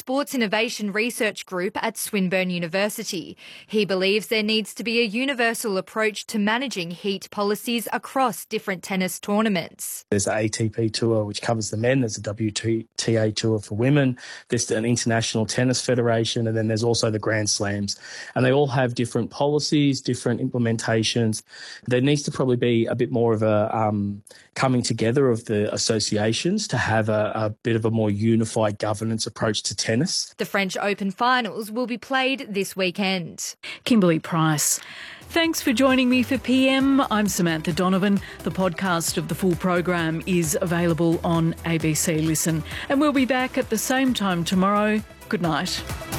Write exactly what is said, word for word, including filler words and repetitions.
Sports Innovation Research Group at Swinburne University. He believes there needs to be a universal approach to managing heat policies across different tennis tournaments. There's the A T P Tour, which covers the men. There's the W T A Tour for women. There's an International Tennis Federation, and then there's also the Grand Slams. And they all have different policies, different implementations. There needs to probably be a bit more of a um, coming together of the associations to have a, a bit of a more unified governance approach to tennis. The French Open finals will be played this weekend. Kimberly Price. Thanks for joining me for P M. I'm Samantha Donovan. The podcast of the full program is available on A B C Listen. And we'll be back at the same time tomorrow. Good night.